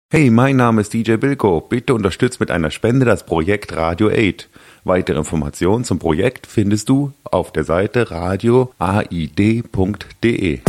Hey, mein Name ist DJ Bilko. Bitte unterstützt mit einer Spende das Projekt Radio 8. Weitere Informationen zum Projekt findest du auf der Seite radioaid.de.